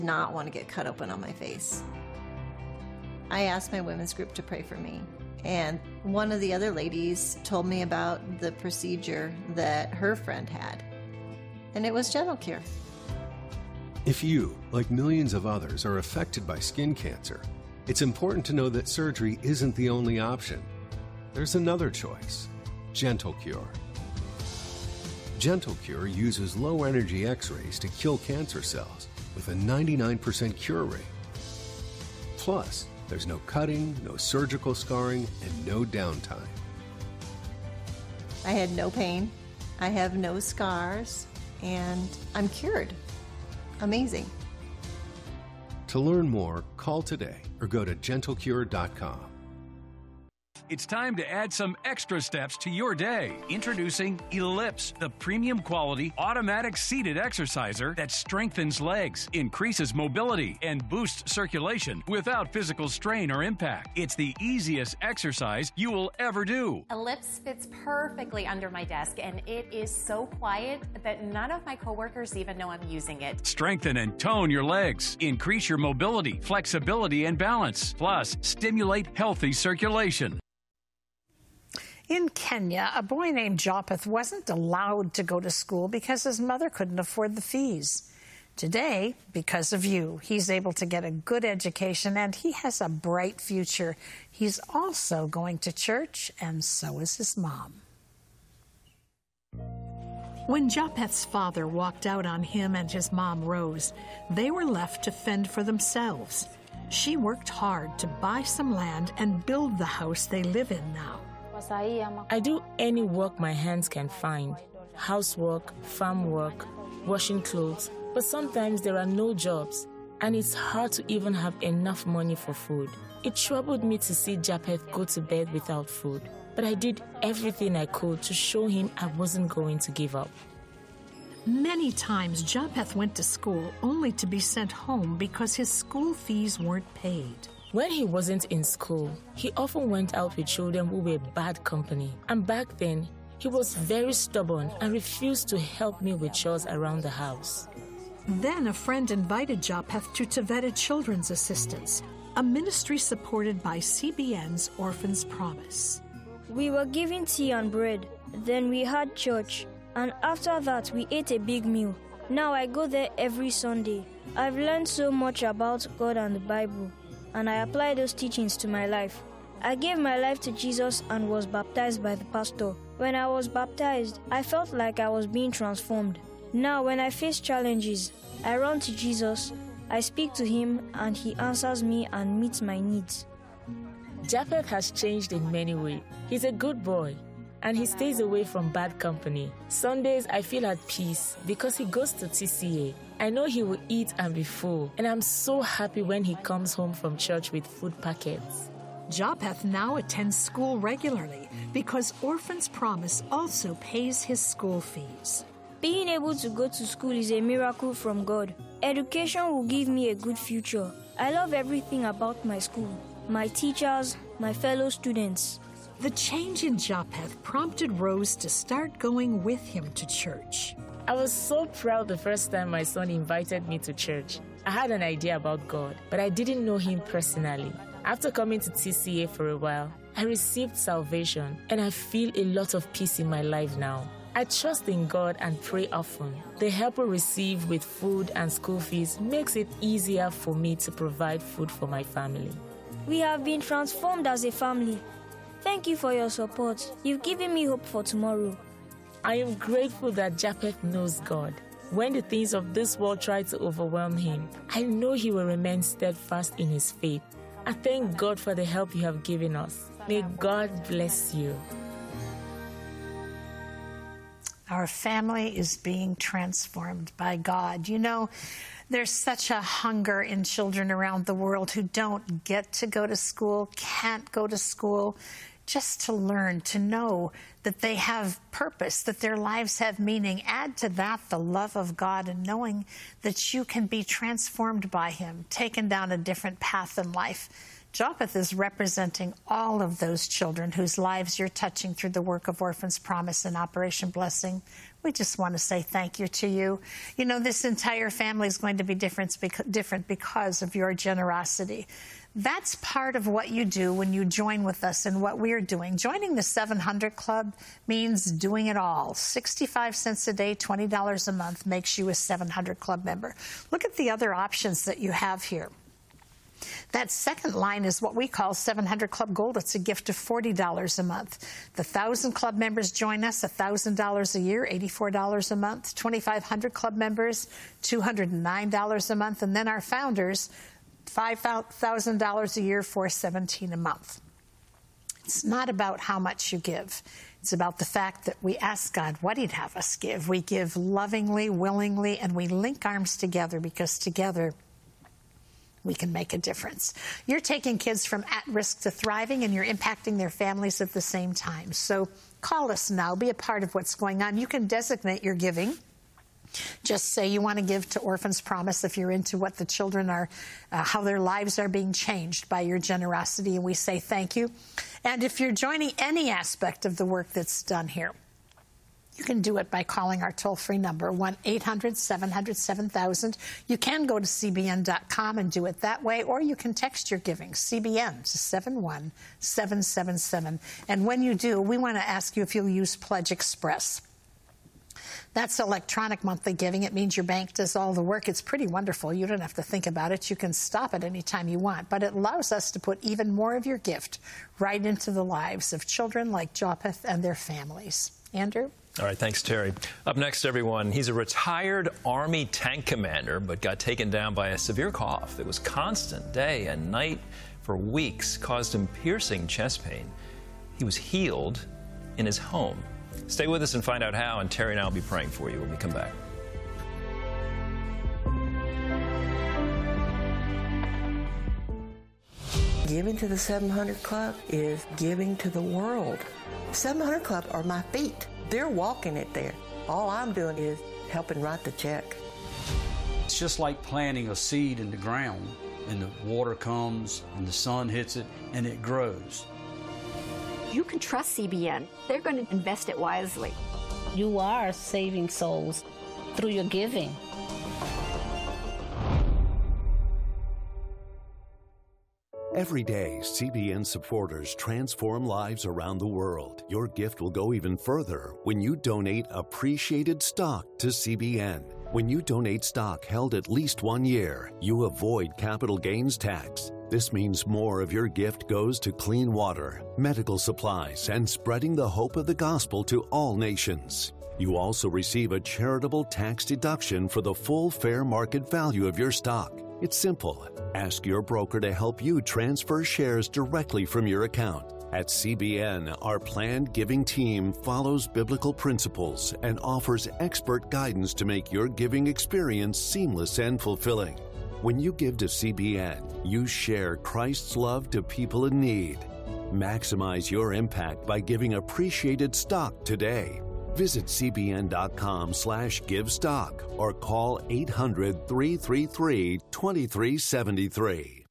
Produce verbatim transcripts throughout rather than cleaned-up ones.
Not want to get cut open on my face. I asked my women's group to pray for me, and one of the other ladies told me about the procedure that her friend had, and it was Gentle Cure. If you, like millions of others, are affected by skin cancer, it's important to know that surgery isn't the only option. There's another choice, Gentle Cure. Gentle Cure uses low-energy X-rays to kill cancer cells with a ninety-nine percent cure rate. Plus, there's no cutting, no surgical scarring, and no downtime. I had no pain, I have no scars, and I'm cured. Amazing. To learn more, call today or go to gentle cure dot com. It's time to add some extra steps to your day. Introducing Ellipse, the premium quality automatic seated exerciser that strengthens legs, increases mobility, and boosts circulation without physical strain or impact. It's the easiest exercise you will ever do. Ellipse fits perfectly under my desk, and it is so quiet that none of my coworkers even know I'm using it. Strengthen and tone your legs. Increase your mobility, flexibility, and balance. Plus, stimulate healthy circulation. In Kenya, a boy named Japheth wasn't allowed to go to school because his mother couldn't afford the fees. Today, because of you, he's able to get a good education and he has a bright future. He's also going to church, and so is his mom. When Japheth's father walked out on him and his mom, Rose, they were left to fend for themselves. She worked hard to buy some land and build the house they live in now. I do any work my hands can find. Housework, farm work, washing clothes. But sometimes there are no jobs, and it's hard to even have enough money for food. It troubled me to see Japheth go to bed without food. But I did everything I could to show him I wasn't going to give up. Many times Japheth went to school only to be sent home because his school fees weren't paid. When he wasn't in school, he often went out with children who were bad company. And back then, he was very stubborn and refused to help me with chores around the house. Then a friend invited Japheth to Taveta Children's Assistance, a ministry supported by C B N's Orphans Promise. We were given tea and bread. Then we had church. And after that, we ate a big meal. Now I go there every Sunday. I've learned so much about God and the Bible, and I apply those teachings to my life. I gave my life to Jesus and was baptized by the pastor. When I was baptized, I felt like I was being transformed. Now, when I face challenges, I run to Jesus, I speak to him, and he answers me and meets my needs. Japheth has changed in many ways. He's a good boy, and he stays away from bad company. Sundays, I feel at peace because he goes to T C A. I know he will eat and be full, and I'm so happy when he comes home from church with food packets. Japheth now attends school regularly because Orphans Promise also pays his school fees. Being able to go to school is a miracle from God. Education will give me a good future. I love everything about my school, my teachers, my fellow students. The change in Japheth prompted Rose to start going with him to church. I was so proud the first time my son invited me to church. I had an idea about God, but I didn't know him personally. After coming to T C A for a while, I received salvation, and I feel a lot of peace in my life now. I trust in God and pray often. The help we receive with food and school fees makes it easier for me to provide food for my family. We have been transformed as a family. Thank you for your support. You've given me hope for tomorrow. I am grateful that Japheth knows God. When the things of this world try to overwhelm him, I know he will remain steadfast in his faith. I thank God for the help you have given us. May God bless you. Our family is being transformed by God. You know, there's such a hunger in children around the world who don't get to go to school, can't go to school, just to learn, to know that they have purpose, that their lives have meaning. Add to that the love of God and knowing that you can be transformed by him, taken down a different path in life. Jopeth is representing all of those children whose lives you're touching through the work of Orphans Promise and Operation Blessing. We just want to say thank you to you. You know, this entire family is going to be different because of your generosity. That's part of what you do when you join with us in what we're doing. Joining the seven hundred Club means doing it all. sixty-five cents a day, twenty dollars a month makes you a seven hundred Club member. Look at the other options that you have here. That second line is what we call seven hundred Club Gold. It's a gift of forty dollars a month. The one thousand Club members join us, one thousand dollars a year, eighty-four dollars a month. twenty-five hundred Club members, two hundred nine dollars a month. And then our founders, five thousand dollars a year, four hundred seventeen dollars a month. It's not about how much you give. It's about the fact that we ask God what He'd have us give. We give lovingly, willingly, and we link arms together because together we can make a difference. You're taking kids from at-risk to thriving, and you're impacting their families at the same time. So call us now. Be a part of what's going on. You can designate your giving. Just say you want to give to Orphans Promise if you're into what the children are, uh, how their lives are being changed by your generosity, and we say thank you. And if you're joining any aspect of the work that's done here, you can do it by calling our toll-free number, one eight hundred, seven hundred, seven thousand. You can go to C B N dot com and do it that way, or you can text your giving, C B N, to seven one seven seven seven. And when you do, we want to ask you if you'll use Pledge Express. That's electronic monthly giving. It means your bank does all the work. It's pretty wonderful. You don't have to think about it. You can stop it anytime you want. But it allows us to put even more of your gift right into the lives of children like Jopeth and their families. Andrew? All right, thanks, Terry. Up next, everyone, he's a retired Army tank commander, but got taken down by a severe cough that was constant day and night for weeks, caused him piercing chest pain. He was healed in his home. Stay with us and find out how, and Terry and I will be praying for you when we come back. Giving to the seven hundred Club is giving to the world. seven hundred Club are my feet. They're walking it there. All I'm doing is helping write the check. It's just like planting a seed in the ground, and the water comes, and the sun hits it, and it grows. You can trust C B N. They're going to invest it wisely. You are saving souls through your giving. Every day, C B N supporters transform lives around the world. Your gift will go even further when you donate appreciated stock to C B N. When you donate stock held at least one year, you avoid capital gains tax. This means more of your gift goes to clean water, medical supplies, and spreading the hope of the gospel to all nations. You also receive a charitable tax deduction for the full fair market value of your stock. It's simple. Ask your broker to help you transfer shares directly from your account. At C B N, our planned giving team follows biblical principles and offers expert guidance to make your giving experience seamless and fulfilling. When you give to C B N, you share Christ's love to people in need. Maximize your impact by giving appreciated stock today. Visit cbn.com slash give stock or call eight hundred, three three three, two three seven three.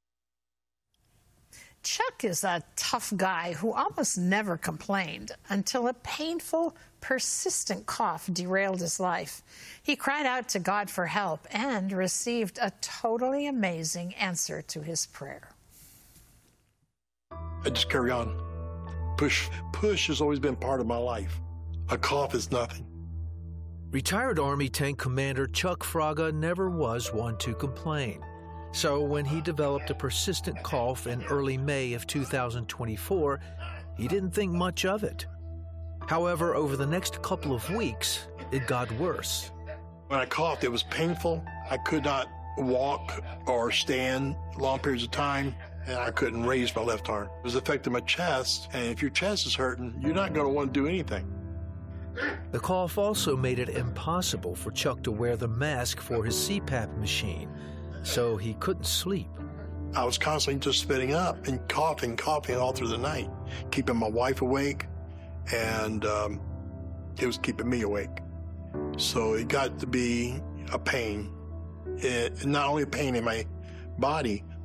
Chuck is a tough guy who almost never complained until a painful, persistent cough derailed his life. He cried out to God for help and received a totally amazing answer to his prayer. I just carry on. Push, push has always been part of my life. A cough is nothing. Retired Army Tank Commander Chuck Fraga never was one to complain. So when he developed a persistent cough in early May of two thousand twenty-four, he didn't think much of it. However, over the next couple of weeks, it got worse. When I coughed, it was painful. I could not walk or stand long periods of time, and I couldn't raise my left arm. It was affecting my chest, and if your chest is hurting, you're not going to want to do anything. The cough also made it impossible for Chuck to wear the mask for his C PAP machine, so he couldn't sleep. I was constantly just spitting up and coughing, coughing all through the night, keeping my wife awake, and um, it was keeping me awake. So it got to be a pain. It, not only a pain in my body,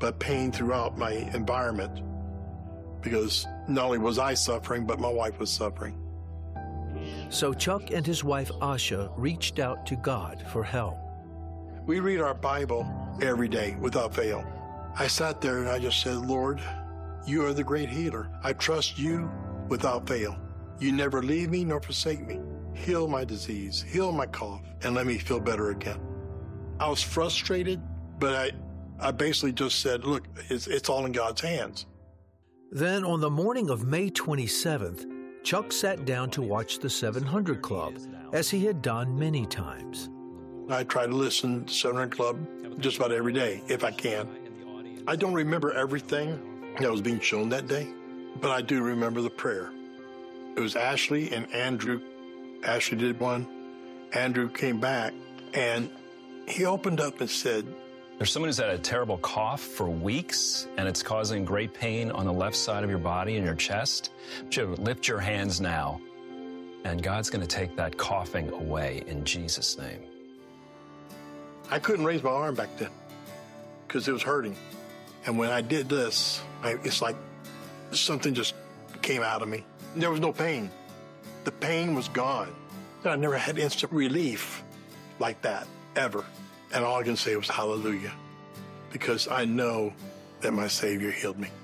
but pain throughout my environment, because not only was I suffering, but my wife was suffering. So Chuck and his wife Asha reached out to God for help. We read our Bible every day without fail. I sat there and I just said, Lord, you are the great healer. I trust you without fail. You never leave me nor forsake me. Heal my disease, heal my cough, and let me feel better again. I was frustrated, but I, I basically just said, look, it's, it's all in God's hands. Then on the morning of May twenty-seventh, Chuck sat down to watch the seven hundred Club, as he had done many times. I try to listen to seven hundred Club just about every day, if I can. I don't remember everything that was being shown that day, but I do remember the prayer. It was Ashley and Andrew. Ashley did one. Andrew came back, and he opened up and said, there's someone who's had a terrible cough for weeks, and it's causing great pain on the left side of your body and your chest. Joe, lift your hands now, and God's going to take that coughing away in Jesus' name. I couldn't raise my arm back then because it was hurting. And when I did this, I, it's like something just came out of me. There was no pain. The pain was gone. I never had instant relief like that, ever. And all I can say was hallelujah, because I know that my Savior healed me.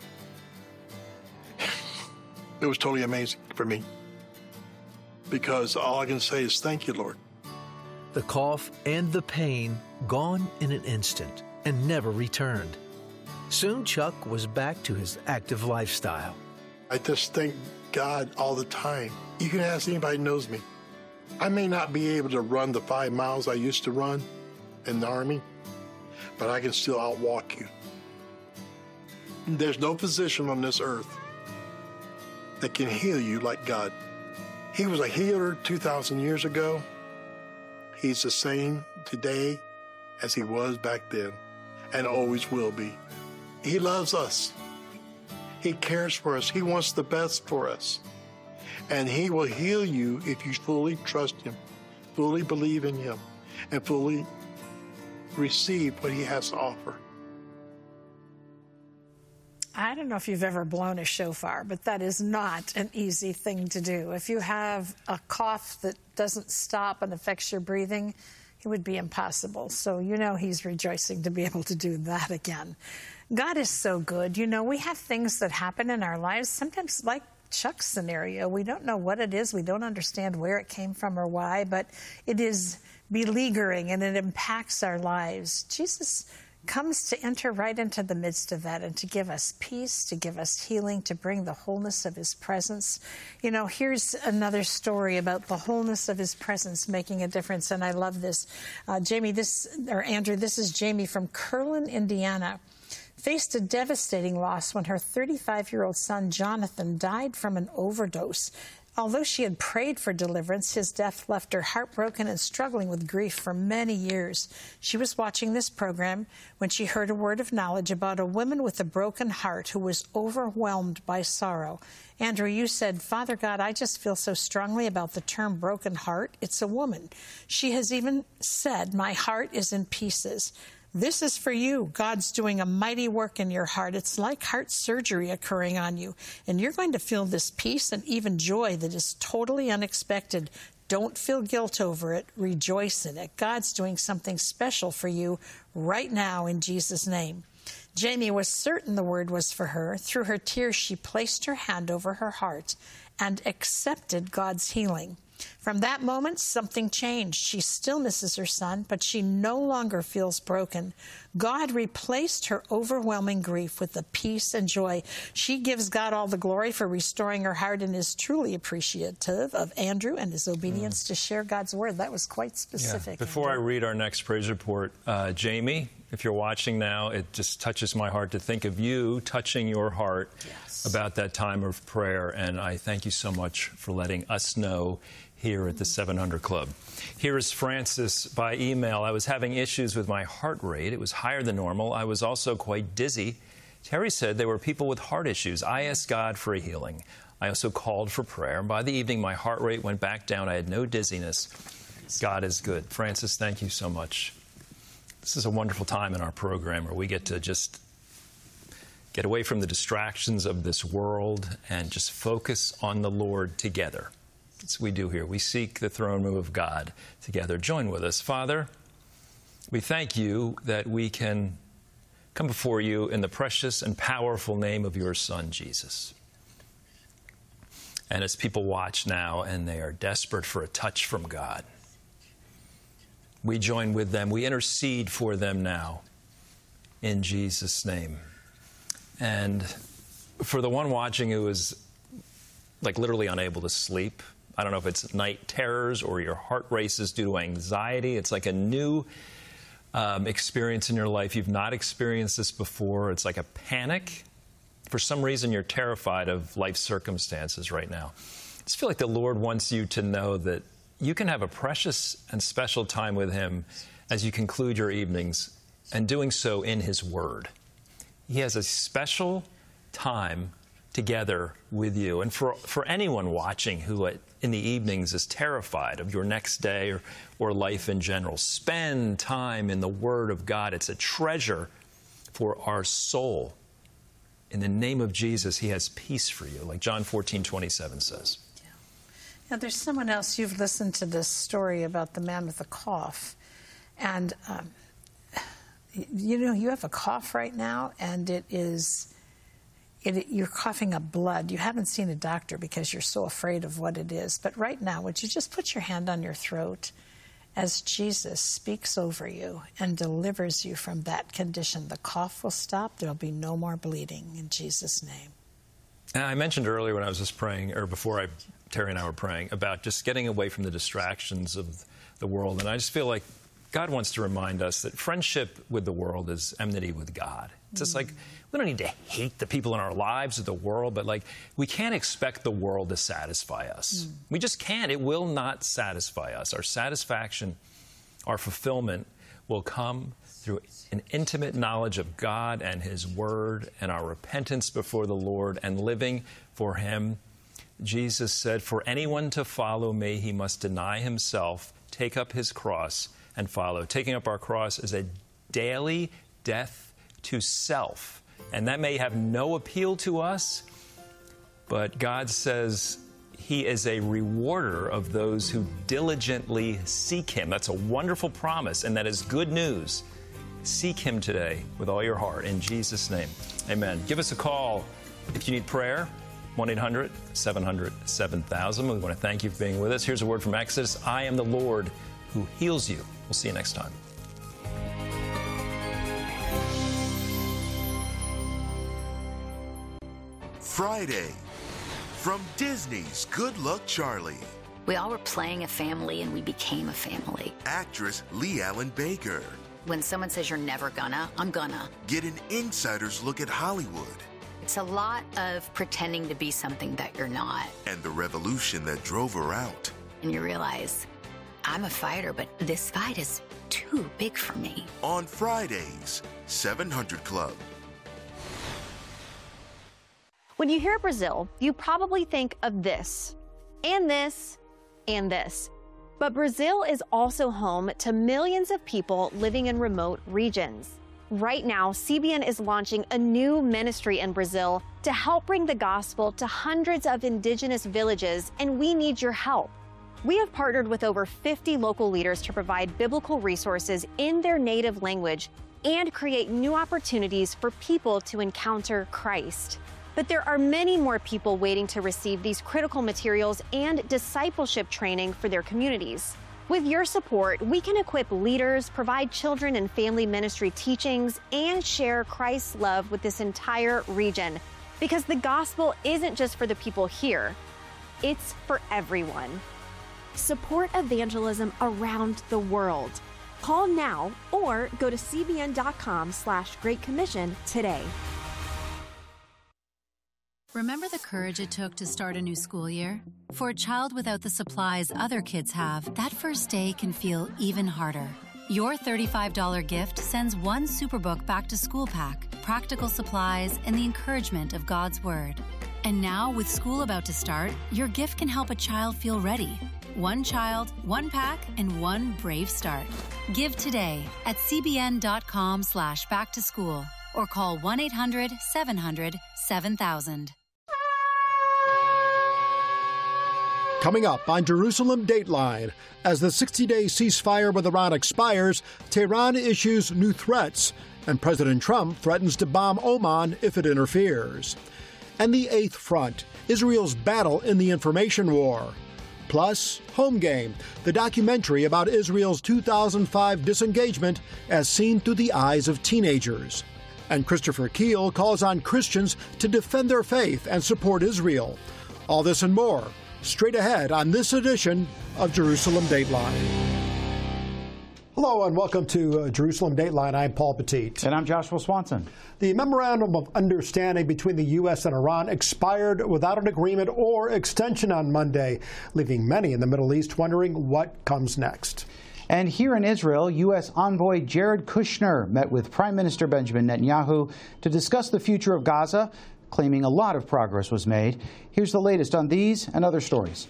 It was totally amazing for me, because all I can say is thank you, Lord. The cough and the pain gone in an instant and never returned. Soon Chuck was back to his active lifestyle. I just thank God all the time. You can ask anybody who knows me. I may not be able to run the five miles I used to run in the Army, but I can still outwalk you. There's no physician on this earth that can heal you like God. He was a healer two thousand years ago. He's the same today as he was back then, and always will be. He loves us. He cares for us. He wants the best for us. And he will heal you if you fully trust him, fully believe in him, and fully receive what he has to offer. I don't know if you've ever blown a shofar, but that is not an easy thing to do. If you have a cough that doesn't stop and affects your breathing, it would be impossible. So you know he's rejoicing to be able to do that again. God is so good. You know, we have things that happen in our lives, sometimes like Chuck's scenario. We don't know what it is. We don't understand where it came from or why, but it is beleaguering and it impacts our lives. Jesus comes to enter right into the midst of that and to give us peace, to give us healing, to bring the wholeness of his presence. You know, here's another story about the wholeness of his presence making a difference, and I love this. Uh, Jamie, this, or Andrew, this is Jamie from Curlin, Indiana. Faced a devastating loss when her thirty-five-year-old son, Jonathan, died from an overdose. Although she had prayed for deliverance, his death left her heartbroken and struggling with grief for many years. She was watching this program when she heard a word of knowledge about a woman with a broken heart who was overwhelmed by sorrow. Andrew, you said, Father God, I just feel so strongly about the term broken heart. It's a woman. She has even said, my heart is in pieces. This is for you. God's doing a mighty work in your heart. It's like heart surgery occurring on you. And you're going to feel this peace and even joy that is totally unexpected. Don't feel guilt over it. Rejoice in it. God's doing something special for you right now in Jesus' name. Jamie was certain the word was for her. Through her tears, she placed her hand over her heart and accepted God's healing. From that moment, something changed. She still misses her son, but she no longer feels broken. God replaced her overwhelming grief with the peace and joy. She gives God all the glory for restoring her heart and is truly appreciative of Andrew and his obedience mm. to share God's word. That was quite specific. Yeah. Before Andrew. I read our next praise report, uh, Jamie, if you're watching now, it just touches my heart to think of you touching your heart yes. about that time of prayer. And I thank you so much for letting us know here at the seven hundred Club. Here is Francis by email. I was having issues with my heart rate. It was higher than normal. I was also quite dizzy. Terry said there were people with heart issues. I asked God for a healing. I also called for prayer. And by the evening, my heart rate went back down. I had no dizziness. God is good. Francis, thank you so much. This is a wonderful time in our program where we get to just get away from the distractions of this world and just focus on the Lord together. That's what we do here. We seek the throne room of God together. Join with us. Father, we thank you that we can come before you in the precious and powerful name of your Son, Jesus. And as people watch now and they are desperate for a touch from God, we join with them. We intercede for them now in Jesus' name. And for the one watching who is like literally unable to sleep, I don't know if it's night terrors or your heart races due to anxiety. It's like a new um, experience in your life. You've not experienced this before. It's like a panic. For some reason, you're terrified of life circumstances right now. I just feel like the Lord wants you to know that you can have a precious and special time with Him as you conclude your evenings, and doing so in His Word. He has a special time together with you. And for, for anyone watching who at, in the evenings is terrified of your next day or, or life in general, spend time in the Word of God. It's a treasure for our soul. In the name of Jesus, He has peace for you, like John fourteen twenty-seven says. Yeah. Now, there's someone else, you've listened to this story about the man with the cough. And, um, you know, you have a cough right now, and it is, it, you're coughing up blood. You haven't seen a doctor because you're so afraid of what it is. But right now, would you just put your hand on your throat as Jesus speaks over you and delivers you from that condition? The cough will stop. There'll be no more bleeding in Jesus' name. And I mentioned earlier when I was just praying, or before I, Terry and I were praying, about just getting away from the distractions of the world. And I just feel like God wants to remind us that friendship with the world is enmity with God. It's just like, we don't need to hate the people in our lives or the world, but like, we can't expect the world to satisfy us. Mm. We just can't. It will not satisfy us. Our satisfaction, our fulfillment will come through an intimate knowledge of God and His Word and our repentance before the Lord and living for Him. Jesus said, for anyone to follow me, he must deny himself, take up his cross, and follow. Taking up our cross is a daily death to self. And that may have no appeal to us, but God says He is a rewarder of those who diligently seek Him. That's a wonderful promise, and that is good news. Seek Him today with all your heart. In Jesus' name, amen. Give us a call if you need prayer, one eight hundred seven hundred seven thousand. We want to thank you for being with us. Here's a word from Exodus. I am the Lord who heals you. We'll see you next time. Friday, from Disney's Good Luck Charlie. We all were playing a family and we became a family. Actress Lee Allen Baker. When someone says you're never gonna, I'm gonna. Get an insider's look at Hollywood. It's a lot of pretending to be something that you're not. And the revolution that drove her out. And you realize, I'm a fighter, but this fight is too big for me. On Fridays, seven hundred Club. When you hear Brazil, you probably think of this, and this, and this. But Brazil is also home to millions of people living in remote regions. Right now, C B N is launching a new ministry in Brazil to help bring the gospel to hundreds of indigenous villages, and we need your help. We have partnered with over fifty local leaders to provide biblical resources in their native language and create new opportunities for people to encounter Christ. But there are many more people waiting to receive these critical materials and discipleship training for their communities. With your support, we can equip leaders, provide children and family ministry teachings, and share Christ's love with this entire region. Because the gospel isn't just for the people here, it's for everyone. Support evangelism around the world. Call now or go to cbn.com slash Great Commission today. Remember the courage it took to start a new school year? For a child without the supplies other kids have, that first day can feel even harder. Your thirty-five dollars gift sends one Superbook back to school pack, practical supplies, and the encouragement of God's Word. And now, with school about to start, your gift can help a child feel ready. One child, one pack, and one brave start. Give today at cbn.com slash back to school. or call one eight hundred seven hundred seven thousand. Coming up on Jerusalem Dateline, as the sixty-day ceasefire with Iran expires, Tehran issues new threats, and President Trump threatens to bomb Oman if it interferes. And the Eighth Front, Israel's battle in the information war. Plus, Home Game, the documentary about Israel's two thousand five disengagement as seen through the eyes of teenagers. And Christopher Keel calls on Christians to defend their faith and support Israel. All this and more, straight ahead on this edition of Jerusalem Dateline. Hello and welcome to uh, Jerusalem Dateline. I'm Paul Petit. And I'm Joshua Swanson. The Memorandum of Understanding between the U S and Iran expired without an agreement or extension on Monday, leaving many in the Middle East wondering what comes next. And here in Israel, U S envoy Jared Kushner met with Prime Minister Benjamin Netanyahu to discuss the future of Gaza, claiming a lot of progress was made. Here's the latest on these and other stories.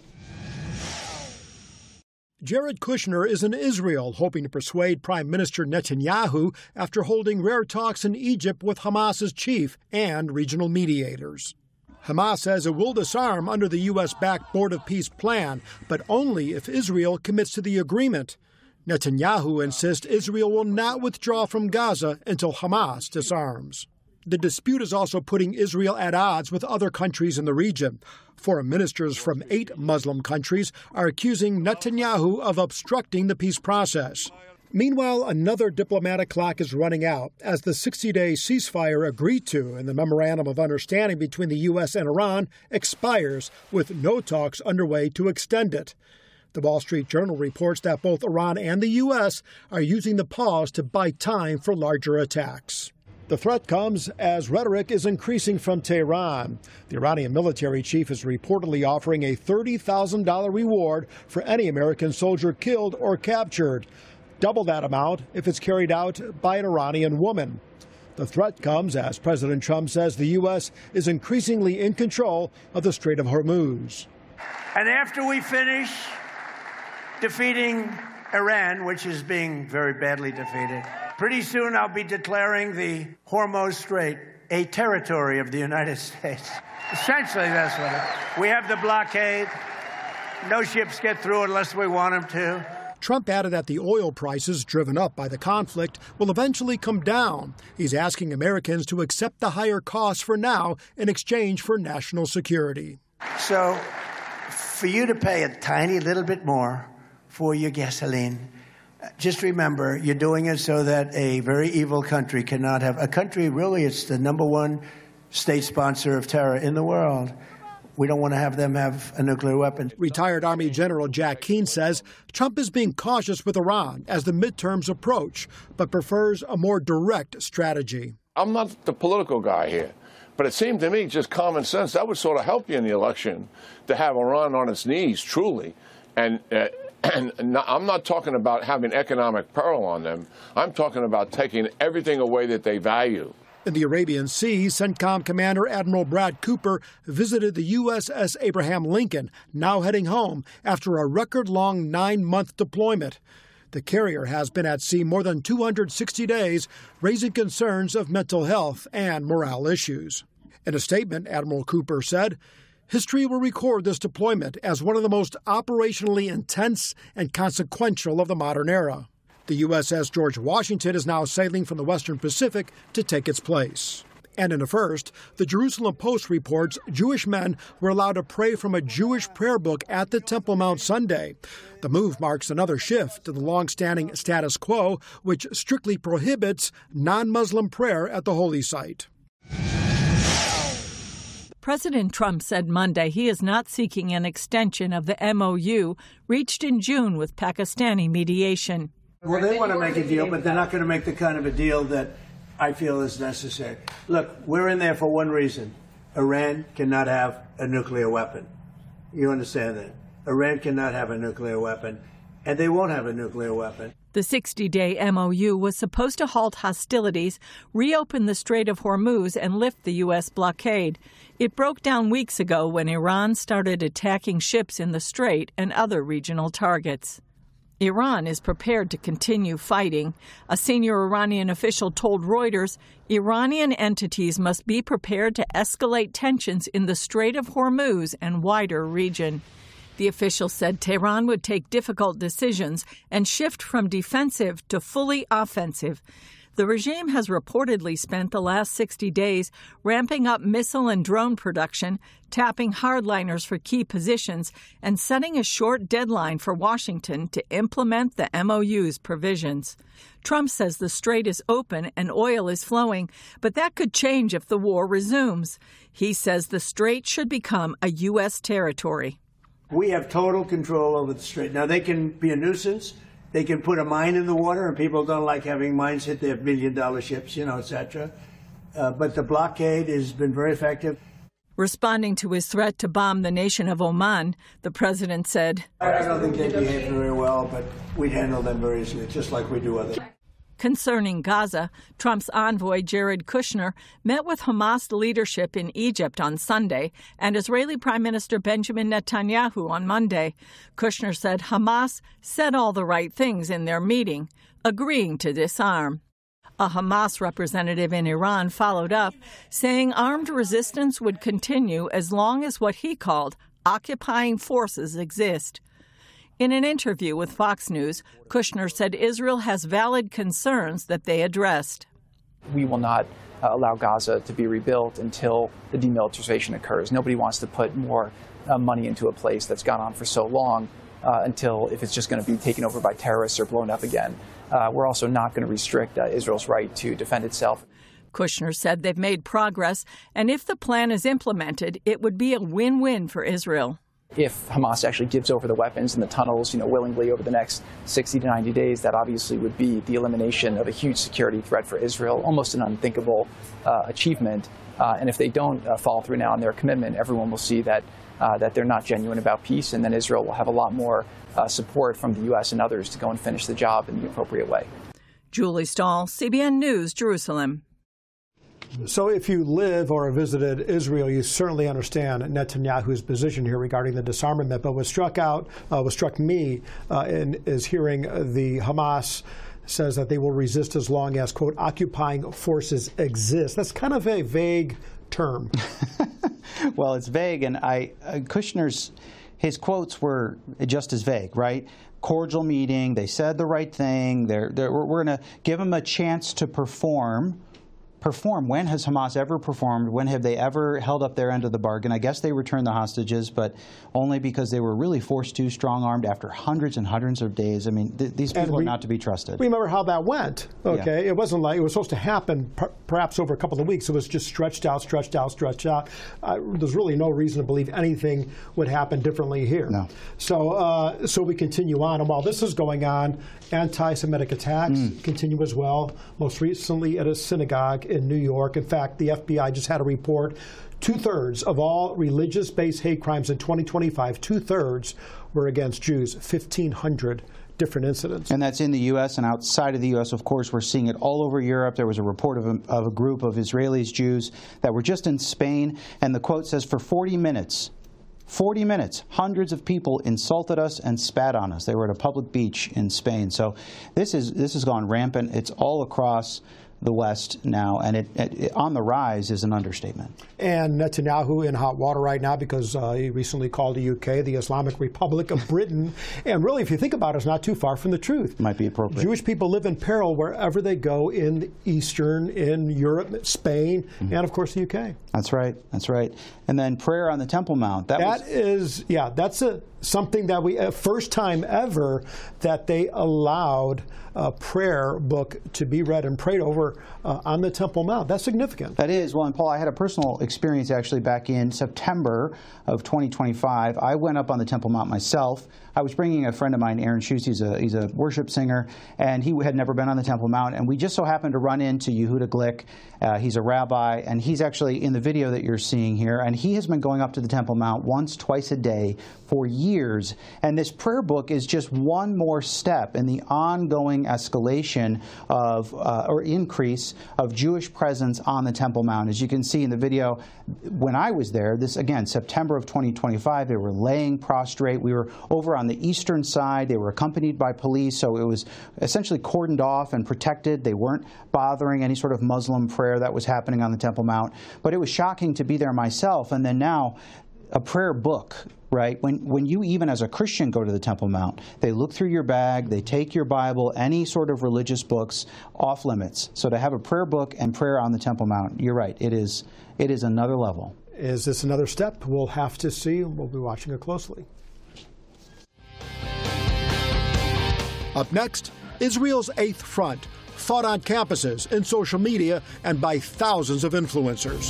Jared Kushner is in Israel, hoping to persuade Prime Minister Netanyahu after holding rare talks in Egypt with Hamas's chief and regional mediators. Hamas says it will disarm under the U S-backed Board of Peace plan, but only if Israel commits to the agreement. Netanyahu insists Israel will not withdraw from Gaza until Hamas disarms. The dispute is also putting Israel at odds with other countries in the region. Foreign ministers from eight Muslim countries are accusing Netanyahu of obstructing the peace process. Meanwhile, another diplomatic clock is running out as the sixty-day ceasefire agreed to in the Memorandum of Understanding between the U S and Iran expires, with no talks underway to extend it. The Wall Street Journal reports that both Iran and the U S are using the pause to buy time for larger attacks. The threat comes as rhetoric is increasing from Tehran. The Iranian military chief is reportedly offering a thirty thousand dollars reward for any American soldier killed or captured, double that amount if it's carried out by an Iranian woman. The threat comes as President Trump says the U S is increasingly in control of the Strait of Hormuz. And after we finish defeating Iran, which is being very badly defeated, pretty soon I'll be declaring the Hormuz Strait a territory of the United States. Essentially, that's what it is. We have the blockade. No ships get through unless we want them to. Trump added that the oil prices driven up by the conflict will eventually come down. He's asking Americans to accept the higher costs for now in exchange for national security. So, for you to pay a tiny little bit more for your gasoline, just remember, you're doing it so that a very evil country cannot have a country. Really, it's the number one state sponsor of terror in the world. We don't want to have them have a nuclear weapon. Retired Army General Jack Keane says Trump is being cautious with Iran as the midterms approach, but prefers a more direct strategy. I'm not the political guy here, but it seemed to me just common sense. That would sort of help you in the election to have Iran on its knees, truly. And uh, And I'm not talking about having economic peril on them. I'm talking about taking everything away that they value. In the Arabian Sea, CENTCOM Commander Admiral Brad Cooper visited the U S S Abraham Lincoln, now heading home after a record-long nine-month deployment. The carrier has been at sea more than two hundred sixty days, raising concerns of mental health and morale issues. In a statement, Admiral Cooper said, "History will record this deployment as one of the most operationally intense and consequential of the modern era." The U S S George Washington is now sailing from the Western Pacific to take its place. And in a first, the Jerusalem Post reports Jewish men were allowed to pray from a Jewish prayer book at the Temple Mount Sunday. The move marks another shift to the long-standing status quo, which strictly prohibits non-Muslim prayer at the holy site. President Trump said Monday he is not seeking an extension of the M O U reached in June with Pakistani mediation. Well, they want to make a deal, but they're not going to make the kind of a deal that I feel is necessary. Look, we're in there for one reason. Iran cannot have a nuclear weapon. You understand that? Iran cannot have a nuclear weapon, and they won't have a nuclear weapon. The sixty-day M O U was supposed to halt hostilities, reopen the Strait of Hormuz, and lift the U S blockade. It broke down weeks ago when Iran started attacking ships in the strait and other regional targets. Iran is prepared to continue fighting. A senior Iranian official told Reuters Iranian entities must be prepared to escalate tensions in the Strait of Hormuz and wider region. The official said Tehran would take difficult decisions and shift from defensive to fully offensive. The regime has reportedly spent the last sixty days ramping up missile and drone production, tapping hardliners for key positions, and setting a short deadline for Washington to implement the M O U's provisions. Trump says the strait is open and oil is flowing, but that could change if the war resumes. He says the strait should become a U S territory. We have total control over the strait. Now, they can be a nuisance. They can put a mine in the water, and people don't like having mines hit their million-dollar ships, you know, et cetera. Uh, but the blockade has been very effective. Responding to his threat to bomb the nation of Oman, the president said, I don't think they behave very well, but we handle them very easily, just like we do others. Concerning Gaza, Trump's envoy Jared Kushner met with Hamas leadership in Egypt on Sunday and Israeli Prime Minister Benjamin Netanyahu on Monday. Kushner said Hamas said all the right things in their meeting, agreeing to disarm. A Hamas representative in Iran followed up, saying armed resistance would continue as long as what he called occupying forces exist. In an interview with Fox News, Kushner said Israel has valid concerns that they addressed. We will not uh, allow Gaza to be rebuilt until the demilitarization occurs. Nobody wants to put more uh, money into a place that's gone on for so long uh, until if it's just going to be taken over by terrorists or blown up again. Uh, we're also not going to restrict uh, Israel's right to defend itself. Kushner said they've made progress, and if the plan is implemented, it would be a win-win for Israel. If Hamas actually gives over the weapons and the tunnels, you know, willingly over the next sixty to ninety days, that obviously would be the elimination of a huge security threat for Israel, almost an unthinkable uh, achievement. Uh, and if they don't uh, follow through now on their commitment, everyone will see that uh, that they're not genuine about peace, and then Israel will have a lot more uh, support from the U S and others to go and finish the job in the appropriate way. Julie Stahl, C B N News, Jerusalem. So if you live or have visited Israel, you certainly understand Netanyahu's position here regarding the disarmament. But what struck out, uh, what struck me uh, in, is hearing the Hamas says that they will resist as long as, quote, occupying forces exist. That's kind of a vague term. Well, it's vague, and I uh, Kushner's, his quotes were just as vague, right? Cordial meeting, they said the right thing, they're, they're, we're going to give them a chance to perform. Perform. When has Hamas ever performed? When have they ever held up their end of the bargain? I guess they returned the hostages, but only because they were really forced to, strong-armed after hundreds and hundreds of days. I mean, th these people we, are not to be trusted. Remember how that went, okay? Yeah. It wasn't like it was supposed to happen per perhaps over a couple of weeks. It was just stretched out, stretched out, stretched out. Uh, there's really no reason to believe anything would happen differently here. No. So, uh, so we continue on. And while this is going on, anti-Semitic attacks mm. continue as well, most recently at a synagogue in New York. In fact, the F B I just had a report. Two-thirds of all religious-based hate crimes in twenty twenty-five, two-thirds were against Jews, fifteen hundred different incidents. And that's in the U S and outside of the U S, of course, we're seeing it all over Europe. There was a report of a, of a group of Israelis, Jews, that were just in Spain, and the quote says, for forty minutes, forty minutes, hundreds of people insulted us and spat on us. They were at a public beach in Spain. So this is this has gone rampant. It's all across the West now, and it, it, it on the rise is an understatement. And Netanyahu in hot water right now because uh, he recently called the U K the Islamic Republic of Britain. And really, if you think about it, it's not too far from the truth. Might be appropriate. Jewish people live in peril wherever they go in Eastern, in Europe, Spain, mm-hmm. and of course the U K. That's right. That's right. And then prayer on the Temple Mount. That, that was is, yeah, that's a something that we, uh, first time ever that they allowed a prayer book to be read and prayed over uh, on the Temple Mount. That's significant. That is. Well, and Paul, I had a personal experience actually back in September of twenty twenty-five. I went up on the Temple Mount myself. I was bringing a friend of mine, Aaron Schutz. He's a, he's a worship singer, and he had never been on the Temple Mount. And we just so happened to run into Yehuda Glick. Uh, he's a rabbi, and he's actually in the video that you're seeing here. And he has been going up to the Temple Mount once, twice a day for years. And this prayer book is just one more step in the ongoing escalation of, uh, or increase weeks of Jewish presence on the Temple Mount. As you can see in the video, when I was there, this again, September of twenty twenty-five, they were laying prostrate. We were over on the eastern side. They were accompanied by police, so it was essentially cordoned off and protected. They weren't bothering any sort of Muslim prayer that was happening on the Temple Mount. But it was shocking to be there myself. And then now, a prayer book, right? When, when you even as a Christian go to the Temple Mount, they look through your bag, they take your Bible, any sort of religious books, off limits. So to have a prayer book and prayer on the Temple Mount, you're right, it is, it is another level. Is this another step? We'll have to see. We'll be watching it closely. Up next, Israel's Eighth Front, fought on campuses, in social media, and by thousands of influencers.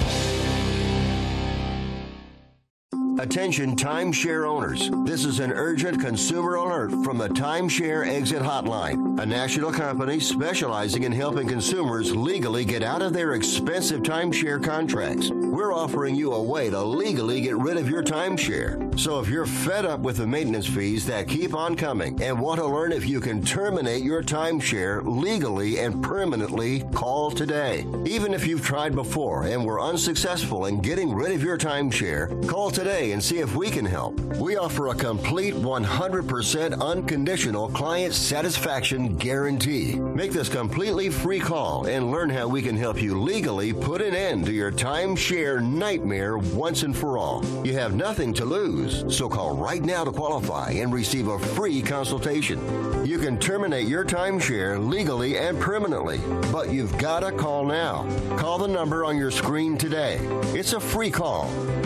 Attention timeshare owners. This is an urgent consumer alert from the Timeshare Exit Hotline, a national company specializing in helping consumers legally get out of their expensive timeshare contracts. We're offering you a way to legally get rid of your timeshare. So if you're fed up with the maintenance fees that keep on coming and want to learn if you can terminate your timeshare legally and permanently, call today. Even if you've tried before and were unsuccessful in getting rid of your timeshare, call today and see if we can help. We offer a complete one hundred percent unconditional client satisfaction guarantee. Make this completely free call and learn how we can help you legally put an end to your timeshare nightmare once and for all. You have nothing to lose, so call right now to qualify and receive a free consultation. You can terminate your timeshare legally and permanently, but you've got to call now. Call the number on your screen today. It's a free call.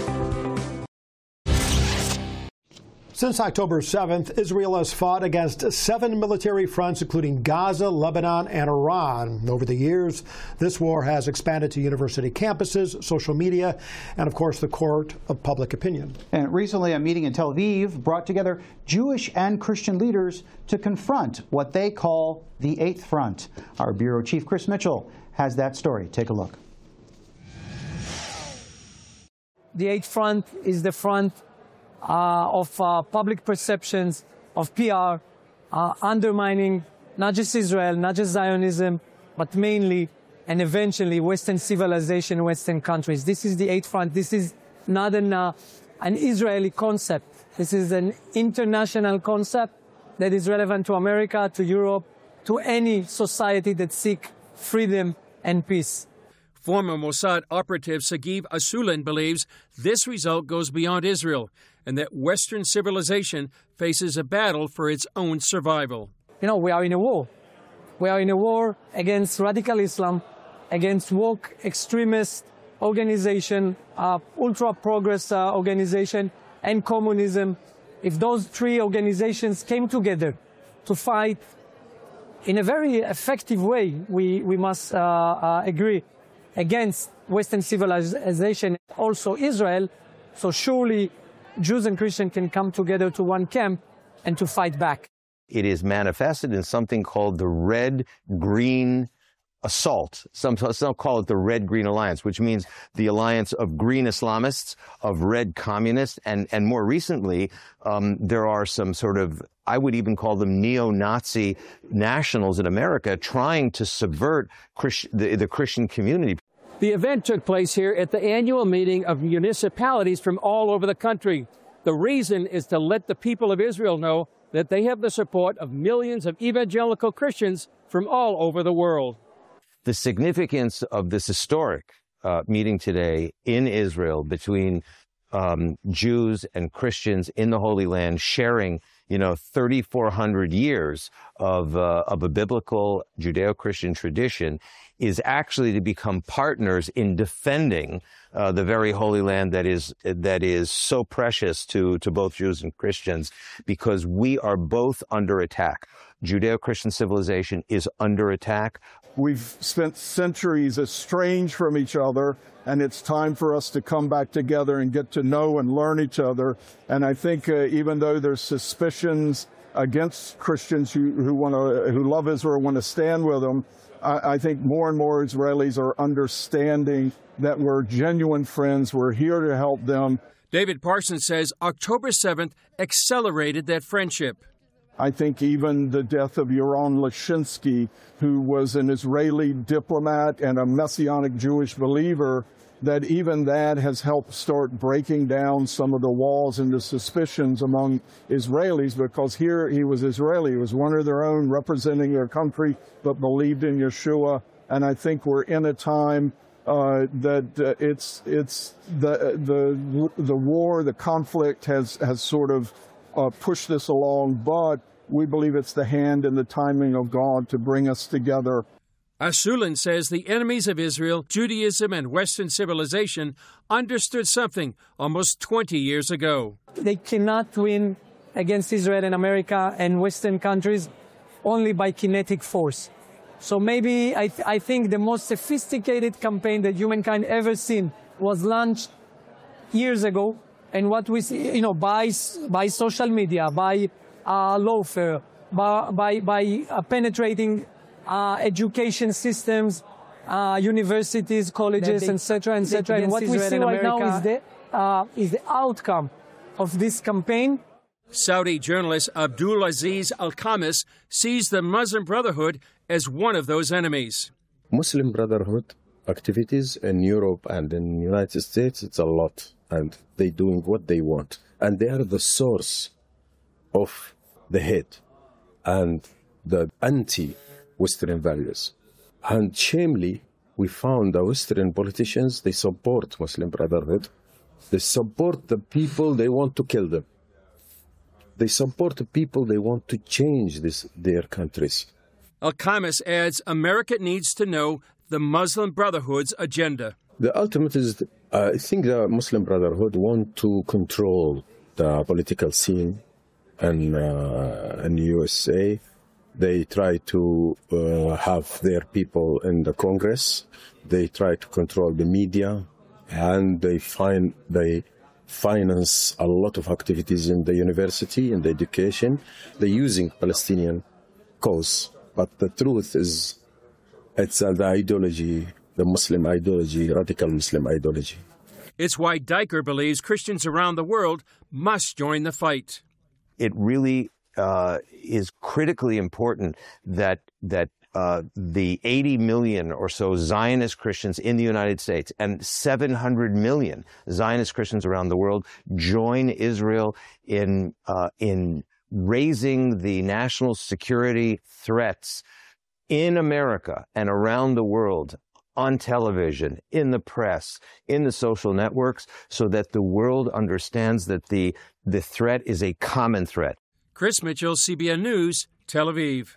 Since October seventh, Israel has fought against seven military fronts, including Gaza, Lebanon, and Iran. Over the years, this war has expanded to university campuses, social media, and, of course, the court of public opinion. And recently, a meeting in Tel Aviv brought together Jewish and Christian leaders to confront what they call the Eighth Front. Our bureau chief, Chris Mitchell, has that story. Take a look. The Eighth Front is the front Uh, of uh, public perceptions, of P R, uh, undermining not just Israel, not just Zionism, but mainly and eventually Western civilization, Western countries. This is the Eighth Front. This is not an, uh, an Israeli concept. This is an international concept that is relevant to America, to Europe, to any society that seeks freedom and peace. Former Mossad operative Sagiv Asulin believes this result goes beyond Israel and that Western civilization faces a battle for its own survival. You know, we are in a war. We are in a war against radical Islam, against woke extremist organization, uh, ultra-progress uh, organization, and communism. If those three organizations came together to fight in a very effective way, we, we must uh, uh, agree, against Western civilization, also Israel, so surely Jews and Christians can come together to one camp and to fight back. It is manifested in something called the red-green assault. Some, some call it the red-green alliance, which means the alliance of green Islamists, of red communists, and, and more recently, um, there are some sort of, I would even call them neo-Nazi nationals in America trying to subvert Christ, the, the Christian community. The event took place here at the annual meeting of municipalities from all over the country. The reason is to let the people of Israel know that they have the support of millions of evangelical Christians from all over the world. The significance of this historic uh, meeting today in Israel between um, Jews and Christians in the Holy Land sharing, you know, thirty-four hundred years of, uh, of a biblical Judeo-Christian tradition is actually to become partners in defending uh, the very Holy Land that is that is so precious to, to both Jews and Christians, because we are both under attack. Judeo-Christian civilization is under attack. We've spent centuries estranged from each other, and it's time for us to come back together and get to know and learn each other. And I think uh, even though there's suspicions against Christians who, who want to, who love Israel, want to stand with them, I, I think more and more Israelis are understanding that we're genuine friends. We're here to help them. David Parsons says October seventh accelerated that friendship. I think even the death of Yaron Lashinsky, who was an Israeli diplomat and a Messianic Jewish believer, that even that has helped start breaking down some of the walls and the suspicions among Israelis, because here he was Israeli. He was one of their own, representing their country, but believed in Yeshua. And I think we're in a time uh, that uh, it's it's the the the war, the conflict has has sort of uh, pushed this along, but we believe it's the hand and the timing of God to bring us together. Asulin says the enemies of Israel, Judaism, and Western civilization understood something almost twenty years ago. They cannot win against Israel and America and Western countries only by kinetic force. So maybe I, th- I think the most sophisticated campaign that humankind ever seen was launched years ago. And what we see, you know, by, by social media, by uh, lawfare, by, by, by uh, penetrating uh, education systems, uh, universities, colleges, et cetera, et cetera. And what we see right now is the, uh, is the outcome of this campaign. Saudi journalist Abdul Aziz Al-Khamis sees the Muslim Brotherhood as one of those enemies. Muslim Brotherhood activities in Europe and in the United States, it's a lot. And they're doing what they want. And they are the source of the hate and the anti-Western values. And shamefully, we found the Western politicians, they support Muslim Brotherhood. They support the people, they want to kill them. They support the people, they want to change this, their countries. Al-Khamis adds America needs to know the Muslim Brotherhood's agenda. The ultimate is, uh, I think the Muslim Brotherhood want to control the political scene in, uh, in the U S A. They try to uh, have their people in the Congress. They try to control the media, and they find they finance a lot of activities in the university and the education. They're using Palestinian cause, but the truth is, it's uh, the ideology, the Muslim ideology, radical Muslim ideology. It's why Diker believes Christians around the world must join the fight. It really uh, is critically important that that uh, the eighty million or so Zionist Christians in the United States and seven hundred million Zionist Christians around the world join Israel in uh, in raising the national security threats in America and around the world, on television, in the press, in the social networks, so that the world understands that the, the threat is a common threat. Chris Mitchell, C B N News, Tel Aviv.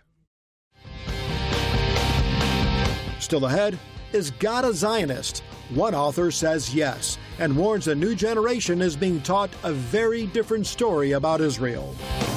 Still ahead, is God a Zionist? One author says yes, and warns a new generation is being taught a very different story about Israel.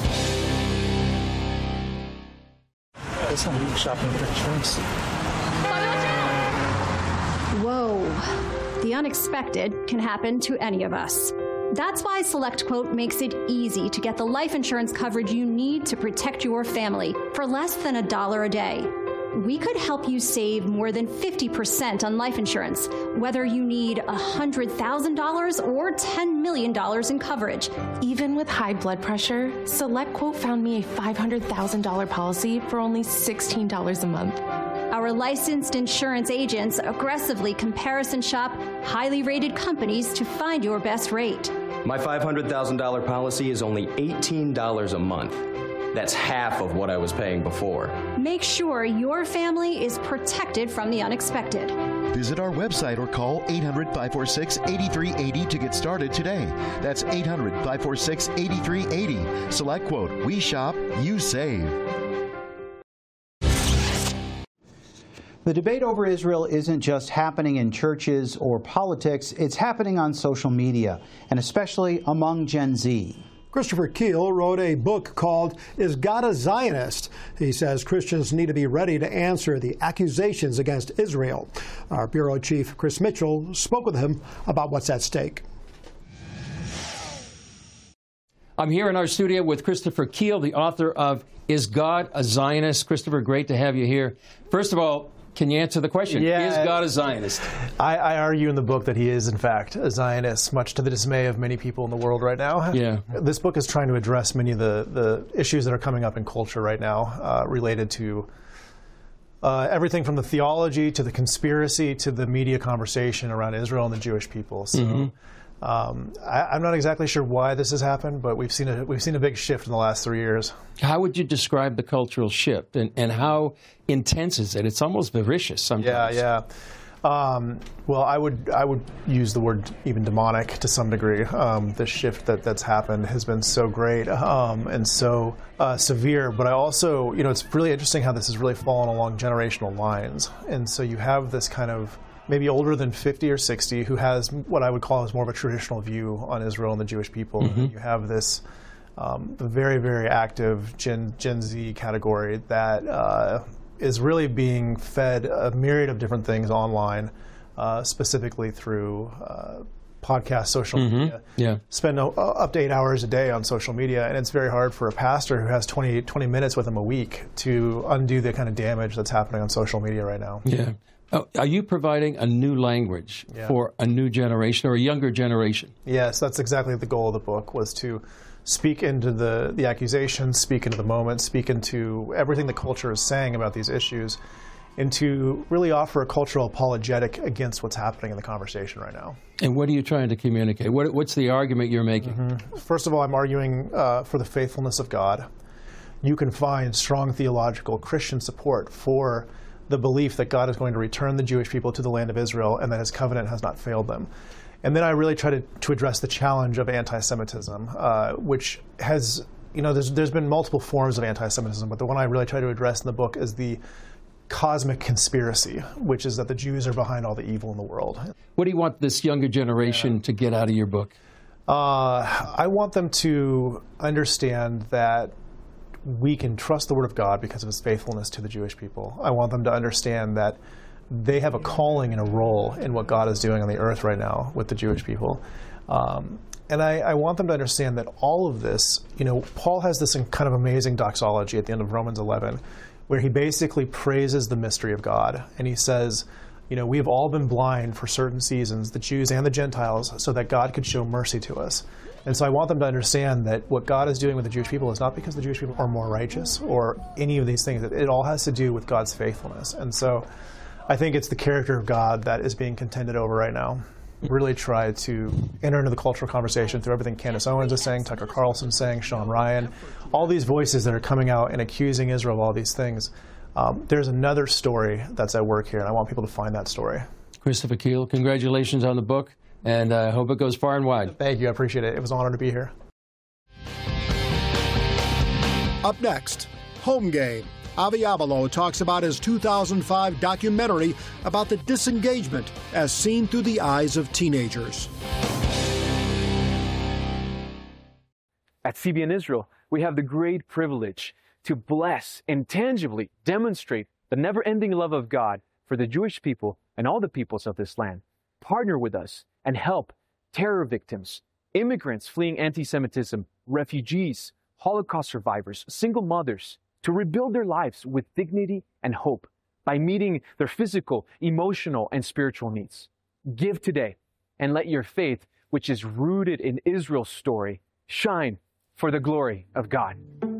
Whoa. The unexpected can happen to any of us. That's why SelectQuote makes it easy to get the life insurance coverage you need to protect your family for less than a dollar a day. We could help you save more than fifty percent on life insurance, whether you need one hundred thousand dollars or ten million dollars in coverage. Even with high blood pressure, SelectQuote found me a five hundred thousand dollars policy for only sixteen dollars a month. Our licensed insurance agents aggressively comparison shop highly rated companies to find your best rate. My five hundred thousand dollars policy is only eighteen dollars a month. That's half of what I was paying before. Make sure your family is protected from the unexpected. Visit our website or call eight hundred, five four six, eight three eight zero to get started today. That's eight hundred, five four six, eight three eight zero. SelectQuote. We shop, you save. The debate over Israel isn't just happening in churches or politics, it's happening on social media, and especially among Gen Z. Christopher Keel wrote a book called Is God a Zionist? He says Christians need to be ready to answer the accusations against Israel. Our bureau chief, Chris Mitchell, spoke with him about what's at stake. I'm here in our studio with Christopher Keel, the author of Is God a Zionist? Christopher, great to have you here. First of all, Can you answer the question? Yeah, is God a Zionist? I, I argue in the book that he is, in fact, a Zionist, much to the dismay of many people in the world right now. Yeah. This book is trying to address many of the, the issues that are coming up in culture right now uh, related to uh, everything from the theology to the conspiracy to the media conversation around Israel and the Jewish people. So. Mm-hmm. Um, I, I'm not exactly sure why this has happened, but we've seen a we've seen a big shift in the last three years. How would you describe the cultural shift, and, and how intense is it? It's almost vicious sometimes. Yeah, yeah. Um, well, I would I would use the word even demonic to some degree. Um, the shift that, that's happened has been so great um, and so uh, severe. But I also, you know, it's really interesting how this has really fallen along generational lines, and so you have this kind of maybe older than fifty or sixty, who has what I would call as more of a traditional view on Israel and the Jewish people. Mm-hmm. You have this um, very, very active Gen, Gen Z category that uh, is really being fed a myriad of different things online, uh, specifically through uh, podcasts, social mm-hmm. media. Yeah. Spend uh, up to eight hours a day on social media, and it's very hard for a pastor who has twenty, twenty minutes with him a week to undo the kind of damage that's happening on social media right now. Yeah. Oh, are you providing a new language yeah. for a new generation or a younger generation? Yes, that's exactly the goal of the book, was to speak into the, the accusations, speak into the moment, speak into everything the culture is saying about these issues, and to really offer a cultural apologetic against what's happening in the conversation right now. And what are you trying to communicate? What, what's the argument you're making? Mm-hmm. First of all, I'm arguing uh, for the faithfulness of God. You can find strong theological Christian support for the belief that God is going to return the Jewish people to the land of Israel and that his covenant has not failed them. And then I really try to, to address the challenge of anti-Semitism, uh, which has, you know, there's, there's been multiple forms of anti-Semitism, but the one I really try to address in the book is the cosmic conspiracy, which is that the Jews are behind all the evil in the world. What do you want this younger generation yeah. to get out of your book? Uh, I want them to understand that we can trust the Word of God because of His faithfulness to the Jewish people. I want them to understand that they have a calling and a role in what God is doing on the earth right now with the Jewish people. Um, and I, I want them to understand that all of this, you know, Paul has this kind of amazing doxology at the end of Romans eleven, where he basically praises the mystery of God. And he says, you know, we have all been blind for certain seasons, the Jews and the Gentiles, so that God could show mercy to us. And so I want them to understand that what God is doing with the Jewish people is not because the Jewish people are more righteous or any of these things. It all has to do with God's faithfulness. And so I think it's the character of God that is being contended over right now. Really try to enter into the cultural conversation through everything Candace Owens is saying, Tucker Carlson's saying, Sean Ryan, all these voices that are coming out and accusing Israel of all these things. Um, there's another story that's at work here, and I want people to find that story. Christopher Keel, congratulations on the book. And I uh, hope it goes far and wide. Thank you. I appreciate it. It was an honor to be here. Up next, Home Game. Avi Abelo talks about his two thousand five documentary about the disengagement as seen through the eyes of teenagers. At C B N Israel, we have the great privilege to bless and tangibly demonstrate the never-ending love of God for the Jewish people and all the peoples of this land. Partner with us and help terror victims, immigrants fleeing anti-Semitism, refugees, Holocaust survivors, single mothers, to rebuild their lives with dignity and hope by meeting their physical, emotional, and spiritual needs. Give today and let your faith, which is rooted in Israel's story, shine for the glory of God.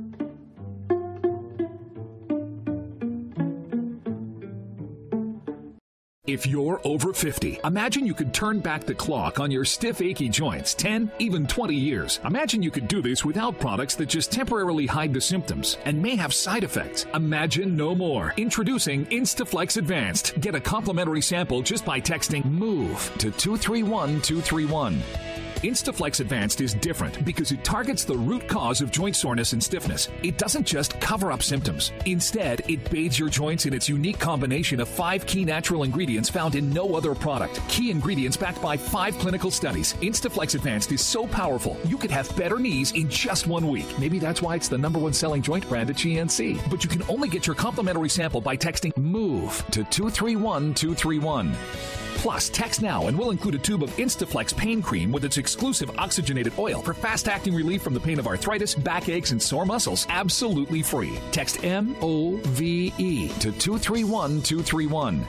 If you're over fifty, imagine you could turn back the clock on your stiff, achy joints ten, even twenty years. Imagine you could do this without products that just temporarily hide the symptoms and may have side effects. Imagine no more. Introducing Instaflex Advanced. Get a complimentary sample just by texting MOVE to two three one two three one. Instaflex Advanced is different because it targets the root cause of joint soreness and stiffness. It doesn't just cover up symptoms. Instead, it bathes your joints in its unique combination of five key natural ingredients found in no other product. Key ingredients backed by five clinical studies. Instaflex Advanced is so powerful, you could have better knees in just one week. Maybe that's why it's the number one selling joint brand at G N C. But you can only get your complimentary sample by texting MOVE to two three one two three one. Plus, text now and we'll include a tube of Instaflex pain cream with its exclusive oxygenated oil for fast-acting relief from the pain of arthritis, backaches, and sore muscles. Absolutely free. Text M O V E to two three one two three one.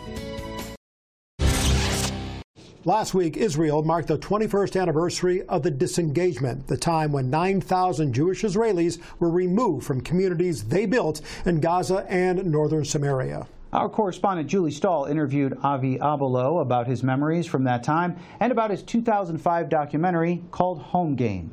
Last week, Israel marked the twenty-first anniversary of the disengagement, the time when nine thousand Jewish Israelis were removed from communities they built in Gaza and northern Samaria. Our correspondent Julie Stahl interviewed Avi Abolo about his memories from that time and about his two thousand five documentary called Home Game.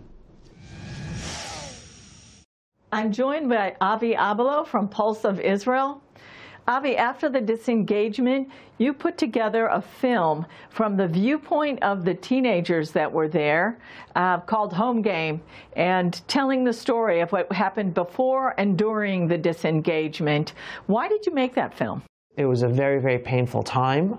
I'm joined by Avi Abolo from Pulse of Israel. Avi, after the disengagement, you put together a film from the viewpoint of the teenagers that were there uh, called Home Game, and telling the story of what happened before and during the disengagement. Why did you make that film? It was a very, very painful time.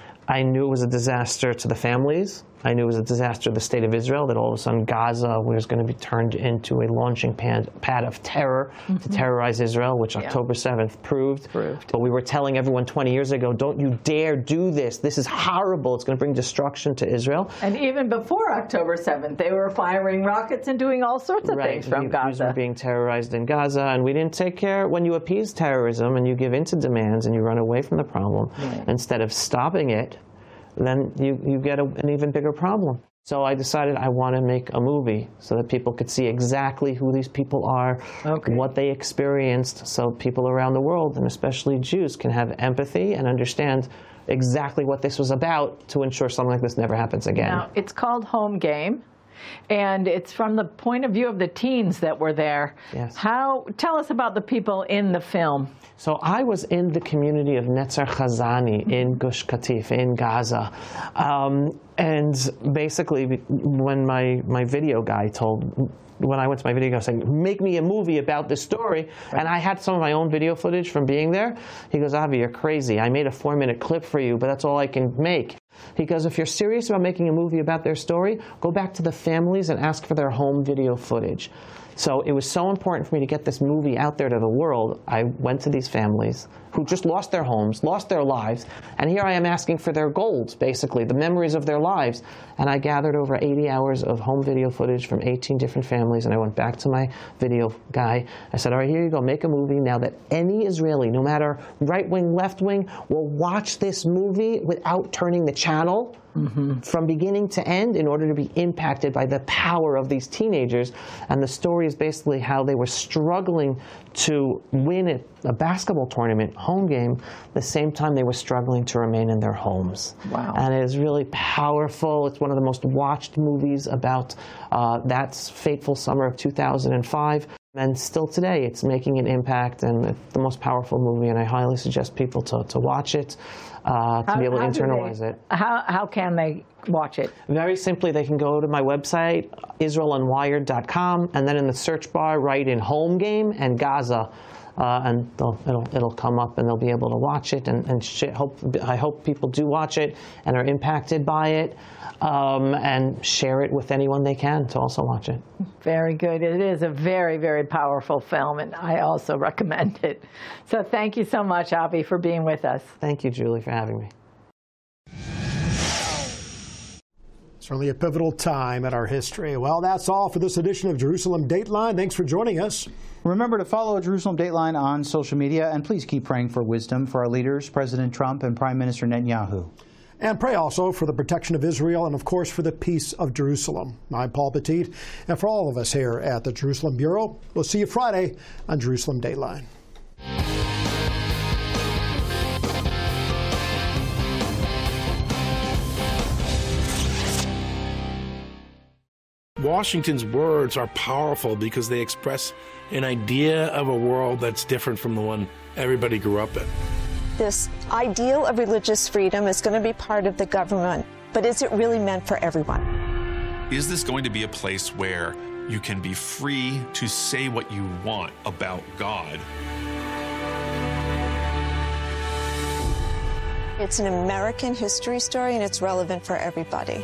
I knew it was a disaster to the families. I knew it was a disaster to the state of Israel, that all of a sudden Gaza was going to be turned into a launching pad, pad of terror mm-hmm. to terrorize Israel, which yeah. October seventh proved. proved. But we were telling everyone twenty years ago, don't you dare do this. This is horrible. It's going to bring destruction to Israel. And even before October seventh, they were firing rockets and doing all sorts of right. things from the Gaza. Were being terrorized in Gaza, and we didn't take care. When you appease terrorism and you give in to demands and you run away from the problem, right. instead of stopping it, then you, you get a, an even bigger problem. So I decided I want to make a movie so that people could see exactly who these people are, okay. what they experienced, so people around the world, and especially Jews, can have empathy and understand exactly what this was about to ensure something like this never happens again. Now, it's called Home Game, and it's from the point of view of the teens that were there. Yes. How, tell us about the people in the film. So I was in the community of Netzer Chazani in Gush Katif, in Gaza. Um, and basically, when my, my video guy told, when I went to my video guy saying, make me a movie about this story, right. and I had some of my own video footage from being there, he goes, Avi, you're crazy. I made a four-minute clip for you, but that's all I can make. He goes, if you're serious about making a movie about their story, go back to the families and ask for their home video footage. So it was so important for me to get this movie out there to the world. I went to these families who just lost their homes, lost their lives, and here I am asking for their gold, basically, the memories of their lives. And I gathered over eighty hours of home video footage from eighteen different families, and I went back to my video guy. I said, all right, here you go, make a movie now that any Israeli, no matter right-wing, left-wing, will watch this movie without turning the channel. Mm-hmm. From beginning to end, in order to be impacted by the power of these teenagers. And the story is basically how they were struggling to win a, a basketball tournament, Home Game, the same time they were struggling to remain in their homes. Wow. And it is really powerful. It's one of the most watched movies about uh, that fateful summer of two thousand five. And still today, it's making an impact, and it's the most powerful movie, and I highly suggest people to, to watch it, uh, to how, be able to internalize they, it. How, how can they watch it? Very simply, they can go to my website, Israel Unwired dot com, and then in the search bar, write in Home Game and Gaza, uh, and it'll, it'll come up, and they'll be able to watch it, and, and sh hope, I hope people do watch it and are impacted by it. Um, and share it with anyone they can to also watch it. Very good. It is a very, very powerful film, and I also recommend it. So thank you so much, Avi, for being with us. Thank you, Julie, for having me. Certainly a pivotal time in our history. Well, that's all for this edition of Jerusalem Dateline. Thanks for joining us. Remember to follow Jerusalem Dateline on social media, and please keep praying for wisdom for our leaders, President Trump and Prime Minister Netanyahu. And pray also for the protection of Israel and, of course, for the peace of Jerusalem. I'm Paul Petit, and for all of us here at the Jerusalem Bureau, we'll see you Friday on Jerusalem Dateline. Washington's words are powerful because they express an idea of a world that's different from the one everybody grew up in. This ideal of religious freedom is going to be part of the government, but is it really meant for everyone? Is this going to be a place where you can be free to say what you want about God? It's an American history story, and it's relevant for everybody.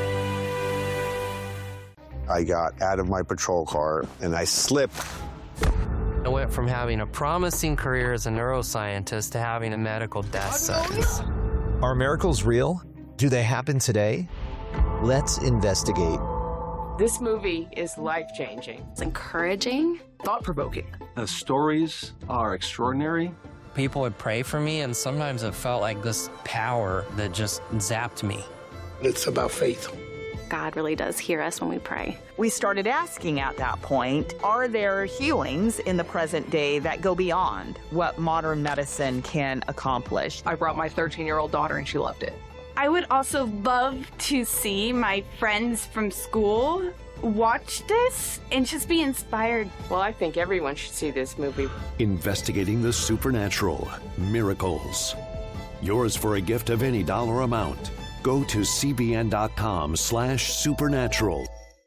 I got out of my patrol car, and I slipped. I went from having a promising career as a neuroscientist to having a medical death sentence. Are miracles real? Do they happen today? Let's investigate. This movie is life-changing. It's encouraging. Thought-provoking. The stories are extraordinary. People would pray for me, and sometimes it felt like this power that just zapped me. It's about faith. God really does hear us when we pray. We started asking at that point, are there healings in the present day that go beyond what modern medicine can accomplish? I brought my thirteen-year-old daughter, and she loved it. I would also love to see my friends from school watch this and just be inspired. Well, I think everyone should see this movie. Investigating the supernatural, miracles. Yours for a gift of any dollar amount. Go to cbn.com slash supernatural.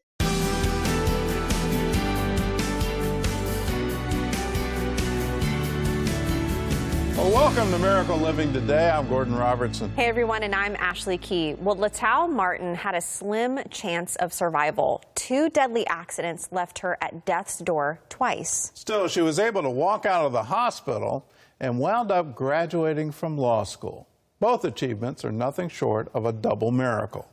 Well, welcome to Miracle Living Today. I'm Gordon Robertson. Hey, everyone, and I'm Ashley Key. Well, Latau Martin had a slim chance of survival. Two deadly accidents left her at death's door twice. Still, she was able to walk out of the hospital and wound up graduating from law school. Both achievements are nothing short of a double miracle.